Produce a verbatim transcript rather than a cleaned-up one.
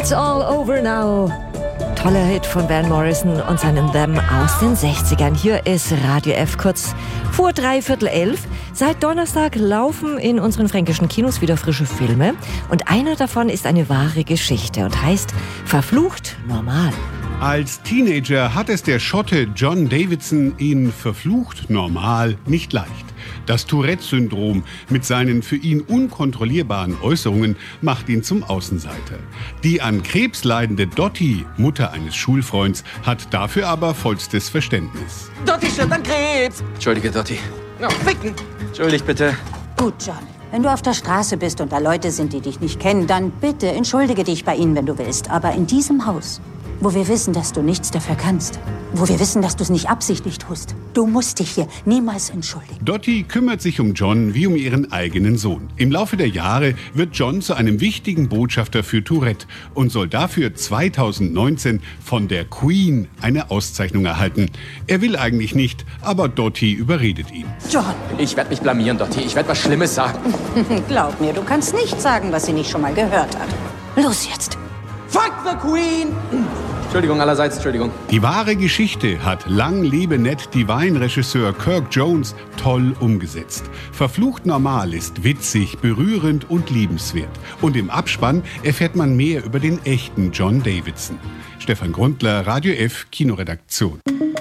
It's all over now. Toller Hit von Van Morrison und seinem Them aus den sechzigern. Hier ist Radio F kurz vor dreiviertel elf. Seit Donnerstag laufen in unseren fränkischen Kinos wieder frische Filme. Und einer davon ist eine wahre Geschichte und heißt Verflucht normal. Als Teenager hat es der Schotte John Davidson in Verflucht normal nicht leicht. Das Tourette-Syndrom mit seinen für ihn unkontrollierbaren Äußerungen macht ihn zum Außenseiter. Die an Krebs leidende Dottie, Mutter eines Schulfreunds, hat dafür aber vollstes Verständnis. Dottie stirbt an Krebs! Entschuldige, Dottie. No, ficken! Entschuldigt bitte. Gut, John. Wenn du auf der Straße bist und da Leute sind, die dich nicht kennen, dann bitte entschuldige dich bei ihnen, wenn du willst. Aber in diesem Haus, wo wir wissen, dass du nichts dafür kannst, wo wir wissen, dass du es nicht absichtlich tust, du musst dich hier niemals entschuldigen. Dottie kümmert sich um John wie um ihren eigenen Sohn. Im Laufe der Jahre wird John zu einem wichtigen Botschafter für Tourette und soll dafür zweitausendneunzehn von der Queen eine Auszeichnung erhalten. Er will eigentlich nicht, aber Dottie überredet ihn. John! Ich werde mich blamieren, Dottie. Ich werde was Schlimmes sagen. Glaub mir, du kannst nicht sagen, was sie nicht schon mal gehört hat. Los jetzt! Fuck the Queen! Entschuldigung allerseits, Entschuldigung. Die wahre Geschichte hat Lang lebe Ned Divine-Regisseur Kirk Jones toll umgesetzt. Verflucht normal ist witzig, berührend und liebenswert. Und im Abspann erfährt man mehr über den echten John Davidson. Stefan Grundler, Radio F, Kinoredaktion.